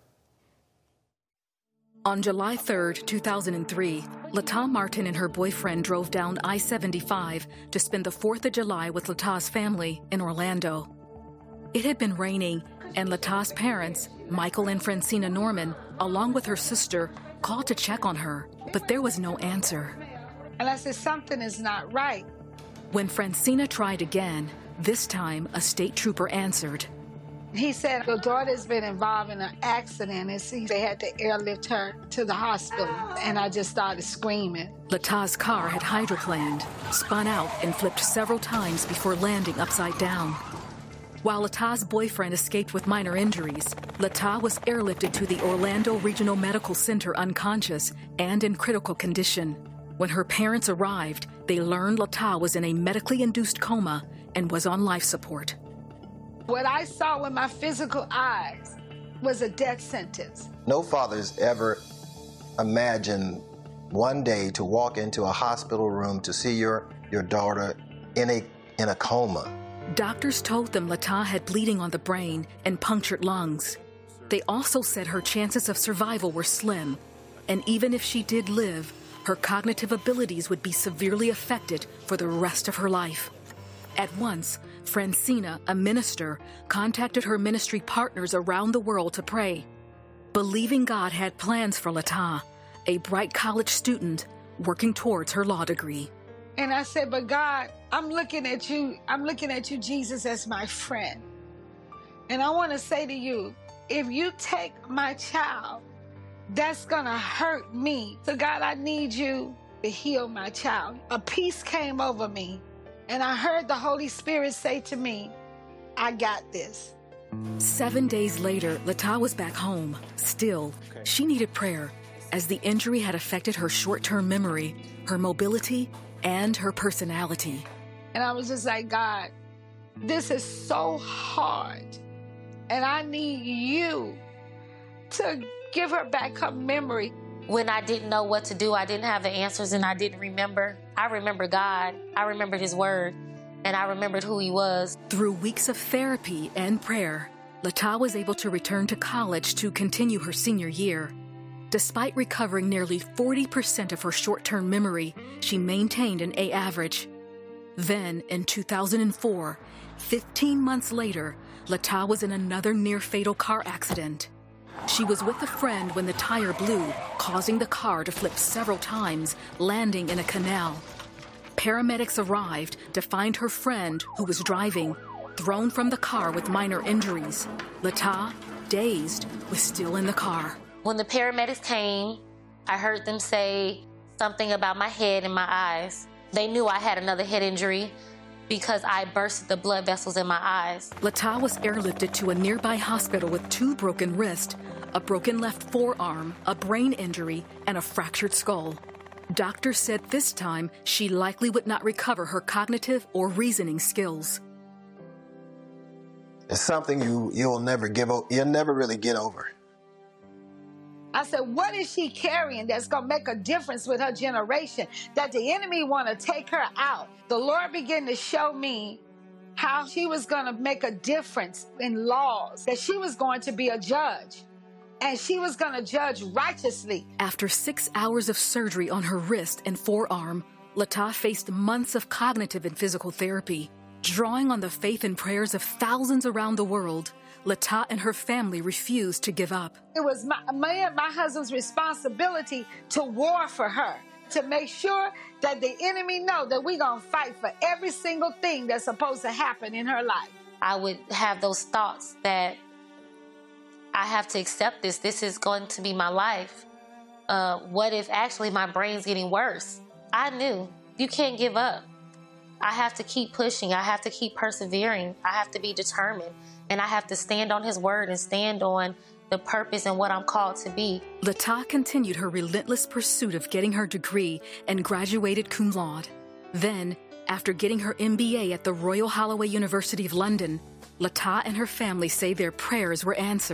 On July third, two thousand three, Latau Martin and her boyfriend drove down I seventy-five to spend the fourth of July with Latau's family in Orlando. It had been raining, and Latau's parents, Michael and Francina Norman, along with her sister, called to check on her, but there was no answer. And I said, something is not right. When Francina tried again, this time a state trooper answered. He said, your daughter's been involved in an accident, and they had to airlift her to the hospital, and I just started screaming. Latau's car had hydroplaned, spun out, and flipped several times before landing upside down. While Latau's boyfriend escaped with minor injuries, Latau was airlifted to the Orlando Regional Medical Center unconscious and in critical condition. When her parents arrived, they learned Latau was in a medically induced coma and was on life support. What I saw with my physical eyes was a death sentence. No father's ever imagined one day to walk into a hospital room to see your, your daughter in a, in a coma. Doctors told them Latau had bleeding on the brain and punctured lungs. They also said her chances of survival were slim, and even if she did live, her cognitive abilities would be severely affected for the rest of her life. At once, Francina, a minister, contacted her ministry partners around the world to pray. Believing God had plans for Latau, a bright college student working towards her law degree. And I said, but God, I'm looking at you, I'm looking at you, Jesus, as my friend. And I want to say to you, if you take my child, that's going to hurt me. So God, I need you to heal my child. A peace came over me. And I heard the Holy Spirit say to me, I got this. Seven days later, Latau was back home. Still, she needed prayer, as the injury had affected her short-term memory, her mobility, and her personality. And I was just like, God, this is so hard. And I need you to give her back her memory. When I didn't know what to do, I didn't have the answers, and I didn't remember. I remember God. I remembered His Word, and I remembered who He was. Through weeks of therapy and prayer, Latau was able to return to college to continue her senior year. Despite recovering nearly forty percent of her short-term memory, she maintained an A average. Then, in two thousand four, fifteen months later, Latau was in another near-fatal car accident. She was with a friend when the tire blew, causing the car to flip several times, landing in a canal. Paramedics arrived to find her friend, who was driving, thrown from the car with minor injuries. Latau, dazed, was still in the car. When the paramedics came, I heard them say something about my head and my eyes. They knew I had another head injury because I bursted the blood vessels in my eyes. Latau was airlifted to a nearby hospital with two broken wrists, a broken left forearm, a brain injury, and a fractured skull. Doctors said this time she likely would not recover her cognitive or reasoning skills. It's something you, you'll never give o- you'll never really get over. I said, what is she carrying that's going to make a difference with her generation, that the enemy want to take her out? The Lord began to show me how she was going to make a difference in laws, that she was going to be a judge, and she was going to judge righteously. After six hours of surgery on her wrist and forearm, Latah faced months of cognitive and physical therapy. Drawing on the faith and prayers of thousands around the world, Latah and her family refused to give up. It was my, my and my husband's responsibility to war for her, to make sure that the enemy know that we're going to fight for every single thing that's supposed to happen in her life. I would have those thoughts that I have to accept this. This is going to be my life. Uh, what if actually my brain's getting worse? I knew you can't give up. I have to keep pushing. I have to keep persevering. I have to be determined. And I have to stand on his word and stand on the purpose and what I'm called to be. Latah continued her relentless pursuit of getting her degree and graduated cum laude. Then, after getting her M B A at the Royal Holloway University of London, Latah and her family say their prayers were answered.